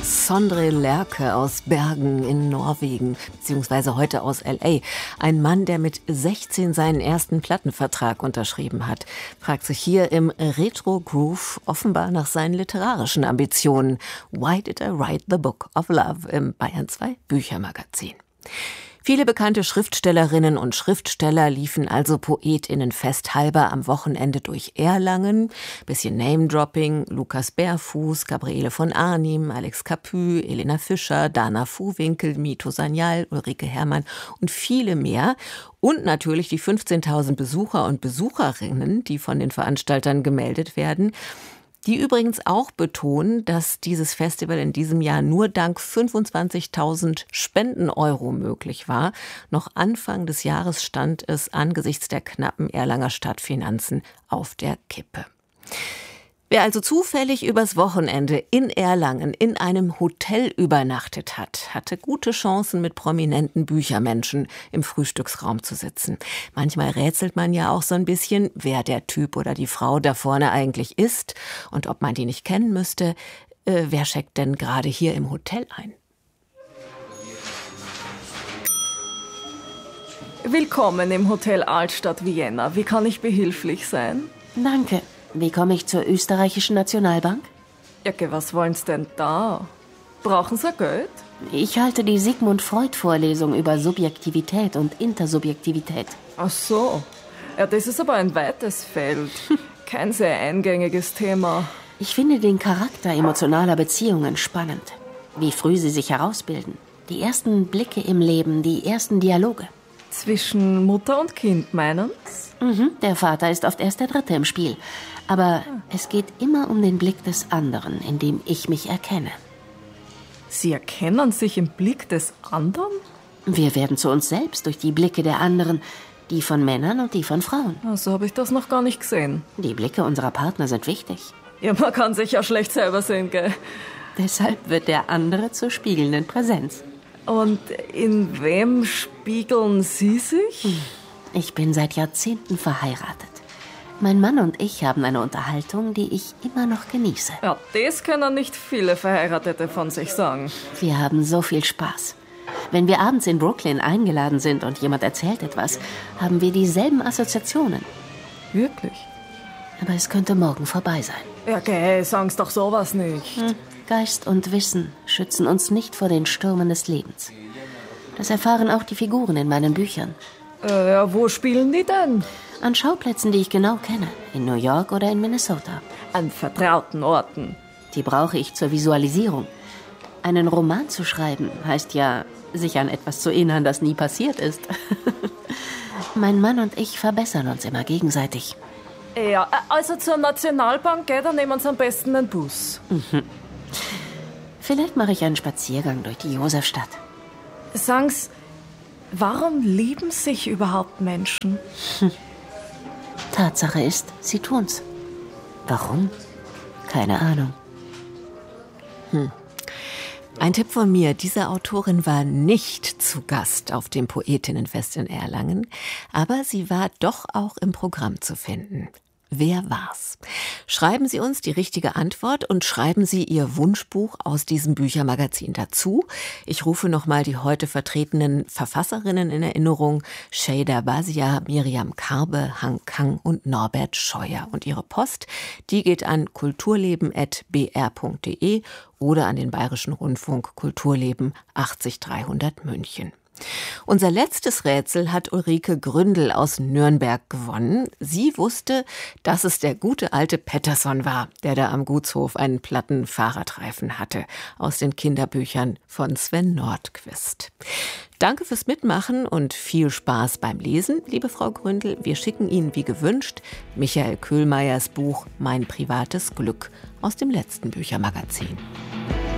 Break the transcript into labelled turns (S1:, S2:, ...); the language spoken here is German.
S1: Sondre Lerche aus Bergen in Norwegen, beziehungsweise heute aus L.A. Ein Mann, der mit 16 seinen ersten Plattenvertrag unterschrieben hat, fragt sich hier im Retro-Groove offenbar nach seinen literarischen Ambitionen. Why did I write the book of love im Bayern 2 Büchermagazin? Viele bekannte Schriftstellerinnen und Schriftsteller liefen also PoetInnenfest halber am Wochenende durch Erlangen. Bisschen Name-Dropping: Lukas Berfuß, Gabriele von Arnim, Alex Capu, Elena Fischer, Dana Fuhwinkel, Mito Sanyal, Ulrike Herrmann und viele mehr. Und natürlich die 15.000 Besucher und Besucherinnen, die von den Veranstaltern gemeldet werden. Die übrigens auch betonen, dass dieses Festival in diesem Jahr nur dank 25.000 Spenden-Euro möglich war. Noch Anfang des Jahres stand es angesichts der knappen Erlanger Stadtfinanzen auf der Kippe. Wer also zufällig übers Wochenende in Erlangen in einem Hotel übernachtet hat, hatte gute Chancen, mit prominenten Büchermenschen im Frühstücksraum zu sitzen. Manchmal rätselt man ja auch so ein bisschen, wer der Typ oder die Frau da vorne eigentlich ist und ob man die nicht kennen müsste. Wer checkt denn gerade hier im Hotel ein?
S2: Willkommen im Hotel Altstadt Vienna. Wie kann ich behilflich sein?
S3: Danke. Wie komme ich zur österreichischen Nationalbank?
S2: Ja, was wollen Sie denn da? Brauchen Sie Geld?
S3: Ich halte die Sigmund Freud-Vorlesung über Subjektivität und Intersubjektivität.
S2: Ach so. Ja, das ist aber ein weites Feld. Kein sehr eingängiges Thema.
S3: Ich finde den Charakter emotionaler Beziehungen spannend. Wie früh sie sich herausbilden. Die ersten Blicke im Leben, die ersten Dialoge.
S2: Zwischen Mutter und Kind, meinen Sie?
S3: Der Vater ist oft erst der Dritte im Spiel. Aber es geht immer um den Blick des anderen, in dem ich mich erkenne.
S2: Sie erkennen sich im Blick des anderen?
S3: Wir werden zu uns selbst durch die Blicke der anderen, die von Männern und die von Frauen.
S2: So habe ich das noch gar nicht gesehen.
S3: Die Blicke unserer Partner sind wichtig.
S2: Ja, man kann sich ja schlecht selber sehen, gell?
S3: Deshalb wird der andere zur spiegelnden Präsenz.
S2: Und in wem spiegeln Sie sich?
S3: Ich bin seit Jahrzehnten verheiratet. Mein Mann und ich haben eine Unterhaltung, die ich immer noch genieße.
S2: Ja, das können nicht viele Verheiratete von sich sagen.
S3: Wir haben so viel Spaß. Wenn wir abends in Brooklyn eingeladen sind und jemand erzählt etwas, haben wir dieselben Assoziationen.
S2: Wirklich?
S3: Aber es könnte morgen vorbei sein.
S2: Ja, geh, sagen's doch sowas nicht.
S3: Geist und Wissen schützen uns nicht vor den Stürmen des Lebens. Das erfahren auch die Figuren in meinen Büchern.
S2: Ja, wo spielen die denn?
S3: An Schauplätzen, die ich genau kenne. In New York oder in Minnesota.
S2: An vertrauten Orten.
S3: Die brauche ich zur Visualisierung. Einen Roman zu schreiben heißt ja, sich an etwas zu erinnern, das nie passiert ist. Mein Mann und ich verbessern uns immer gegenseitig.
S2: Ja, also zur Nationalbank, gell, dann nehmen Sie am besten einen Bus.
S3: Vielleicht mache ich einen Spaziergang durch die Josefstadt.
S2: Sagen Sie, warum lieben sich überhaupt Menschen?
S3: Tatsache ist, sie tun's. Warum? Keine Ahnung.
S1: Ein Tipp von mir: Diese Autorin war nicht zu Gast auf dem Poetinnenfest in Erlangen, aber sie war doch auch im Programm zu finden. Wer war's? Schreiben Sie uns die richtige Antwort und schreiben Sie Ihr Wunschbuch aus diesem Büchermagazin dazu. Ich rufe nochmal die heute vertretenen Verfasserinnen in Erinnerung: Şeyda Bazia, Miriam Karbe, Hank Kang und Norbert Scheuer. Und Ihre Post, die geht an kulturleben@br.de oder an den Bayerischen Rundfunk, Kulturleben 80300 München. Unser letztes Rätsel hat Ulrike Gründel aus Nürnberg gewonnen. Sie wusste, dass es der gute alte Pettersson war, der da am Gutshof einen platten Fahrradreifen hatte, aus den Kinderbüchern von Sven Nordqvist. Danke fürs Mitmachen und viel Spaß beim Lesen, liebe Frau Gründel. Wir schicken Ihnen wie gewünscht Michael Köhlmeiers Buch Mein privates Glück aus dem letzten Büchermagazin.